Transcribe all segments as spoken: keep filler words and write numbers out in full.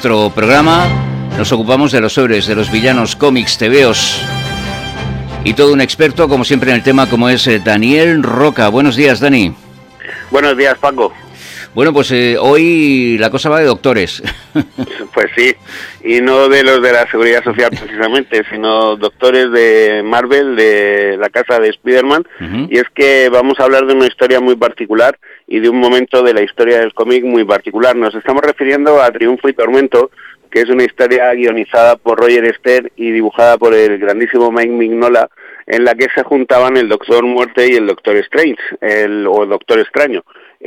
nuestro programa nos ocupamos de los héroes, de los villanos, cómics, tebeos y todo un experto, como siempre, en el tema, como es eh, Daniel Roca. Buenos días, Dani. Buenos días, Paco. Bueno, pues eh, hoy la cosa va de doctores. Pues sí, y no de los de la Seguridad Social precisamente, sino doctores de Marvel, de la casa de Spider-Man, uh-huh. Y es que vamos a hablar de una historia muy particular y de un momento de la historia del cómic muy particular. Nos estamos refiriendo a Triunfo y Tormento, que es una historia guionizada por Roger Stern y dibujada por el grandísimo Mike Mignola, en la que se juntaban el Doctor Muerte y el Doctor Strange, el, o el Doctor Extraño.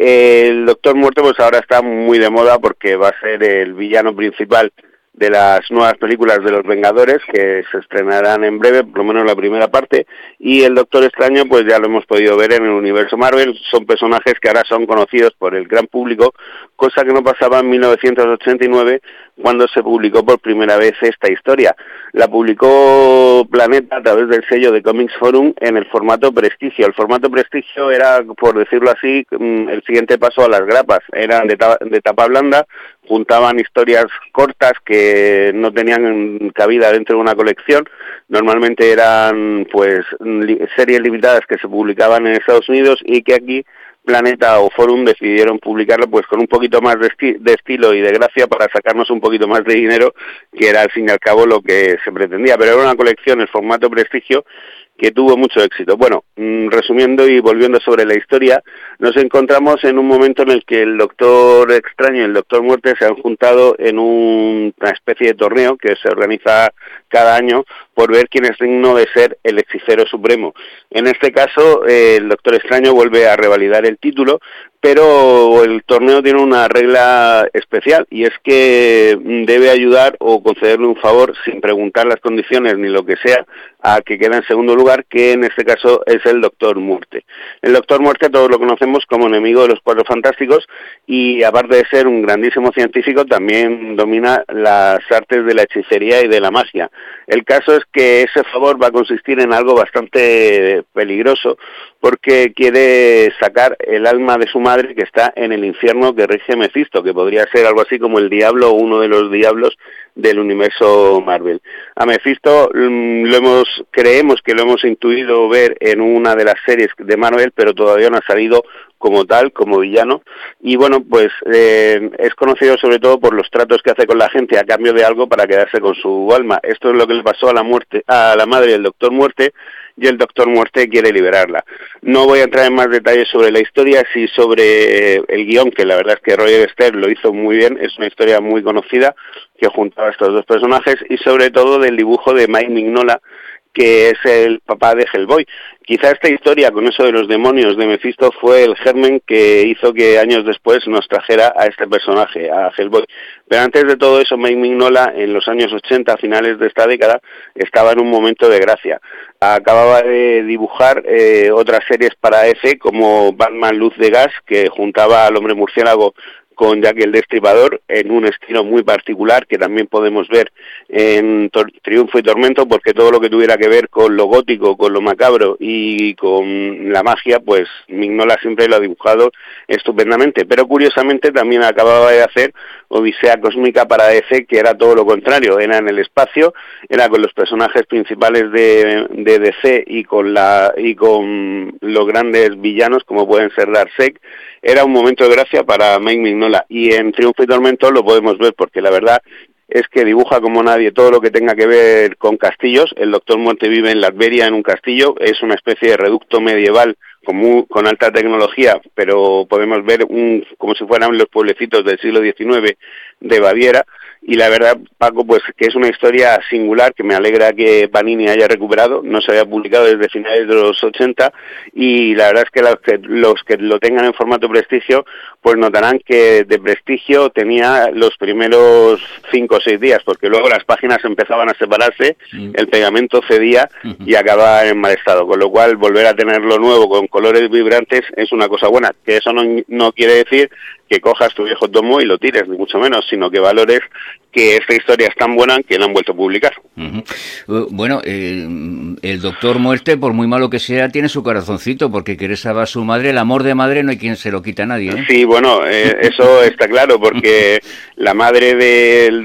El Doctor Muerte pues ahora está muy de moda porque va a ser el villano principal de las nuevas películas de los Vengadores, que se estrenarán en breve, por lo menos la primera parte, y el Doctor Extraño pues ya lo hemos podido ver en el universo Marvel. Son personajes que ahora son conocidos por el gran público, cosa que no pasaba en mil novecientos ochenta y nueve, cuando se publicó por primera vez esta historia. La publicó Planeta a través del sello de Comics Forum en el formato Prestigio. El formato Prestigio era, por decirlo así, el siguiente paso a las grapas. Eran de, ta- de tapa blanda, juntaban historias cortas que no tenían cabida dentro de una colección. Normalmente eran pues li- series limitadas que se publicaban en Estados Unidos y que aquí Planeta o Forum decidieron publicarlo pues con un poquito más de, esti- de estilo y de gracia para sacarnos un poquito más de dinero, que era al fin y al cabo lo que se pretendía. Pero era una colección en formato Prestigio que tuvo mucho éxito. Bueno, mmm, resumiendo y volviendo sobre la historia, nos encontramos en un momento en el que el Doctor Extraño y el Doctor Muerte se han juntado en un, una especie de torneo que se organiza cada año por ver quién es digno de ser el hechicero supremo. En este caso, eh, el Doctor Extraño vuelve a revalidar el título, pero el torneo tiene una regla especial, y es que debe ayudar o concederle un favor sin preguntar las condiciones ni lo que sea a que queda en segundo lugar, que en este caso es el Doctor Muerte. El Doctor Muerte todos lo conocemos como enemigo de los Cuatro Fantásticos, y aparte de ser un grandísimo científico, también domina las artes de la hechicería y de la magia. El caso es que ese favor va a consistir en algo bastante peligroso, porque quiere sacar el alma de su madre, que está en el infierno que rige Mephisto, que podría ser algo así como el diablo o uno de los diablos del universo Marvel. A Mephisto mmm, lo hemos, creemos que lo hemos intuido ver en una de las series de Marvel, pero todavía no ha salido como tal, como villano, y bueno, pues eh, es conocido sobre todo por los tratos que hace con la gente a cambio de algo para quedarse con su alma. Esto es lo que le pasó a la muerte, a la madre del Doctor Muerte, y el Doctor Muerte quiere liberarla. No voy a entrar en más detalles sobre la historia, sí sobre el guión, que la verdad es que Roger Stern lo hizo muy bien, es una historia muy conocida que juntaba a estos dos personajes, y sobre todo del dibujo de Mike Mignola, que es el papá de Hellboy. Quizá esta historia, con eso de los demonios de Mephisto, fue el germen que hizo que años después nos trajera a este personaje, a Hellboy. Pero antes de todo eso, Mike Mignola, en los años ochenta, a finales de esta década, estaba en un momento de gracia. Acababa de dibujar eh, otras series para E C, como Batman Luz de Gas, que juntaba al Hombre Murciélago con Jack el Destripador, en un estilo muy particular que también podemos ver en Tor- Triunfo y Tormento, porque todo lo que tuviera que ver con lo gótico, con lo macabro y con la magia, pues Mignola siempre lo ha dibujado estupendamente. Pero curiosamente también acababa de hacer Odisea Cósmica para D C, que era todo lo contrario, era en el espacio, era con los personajes principales de, de D C y con la y con los grandes villanos como pueden ser Darkseid. Era un momento de gracia para Mike Mignola, y en Triunfo y Tormento lo podemos ver porque la verdad es que dibuja como nadie todo lo que tenga que ver con castillos. El Doctor Muerte vive en Latveria, en un castillo, es una especie de reducto medieval con, muy, con alta tecnología, pero podemos ver un como si fueran los pueblecitos del siglo diecinueve de Baviera. Y la verdad, Paco, pues que es una historia singular, que me alegra que Panini haya recuperado. No se había publicado desde finales de los ochenta, y la verdad es que los que, los que lo tengan en formato Prestigio, pues notarán que de Prestigio tenía los primeros cinco o seis días, porque luego las páginas empezaban a separarse, mm. el pegamento cedía y acababa en mal estado, con lo cual volver a tenerlo nuevo con colores vibrantes es una cosa buena, que eso no, no quiere decir que cojas tu viejo tomo y lo tires, ni mucho menos, sino que valores que esta historia es tan buena que la han vuelto a publicar. Uh-huh. Uh, bueno, eh, el Doctor Muerte, por muy malo que sea, tiene su corazoncito, porque querer salvar a su madre, el amor de madre no hay quien se lo quita a nadie, ¿eh? Sí, bueno, eh, eso está claro, porque la madre del